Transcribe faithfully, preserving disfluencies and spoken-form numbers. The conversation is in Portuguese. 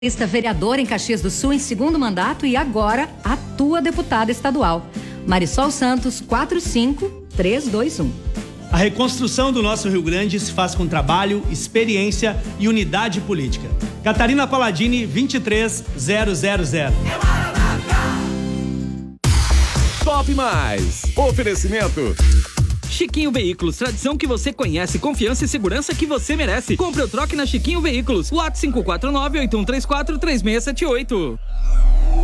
Lista vereadora em Caxias do Sul em segundo mandato e agora atua deputada estadual. Marisol Santos, quatro cinco três dois um. A reconstrução do nosso Rio Grande se faz com trabalho, experiência e unidade política. Catarina Palladini, vinte e três mil. Top Mais. Oferecimento Chiquinho Veículos, tradição que você conhece, confiança e segurança que você merece. Compre ou troque na Chiquinho Veículos. WhatsApp cinco quatro nove, oito um três quatro, três seis sete oito.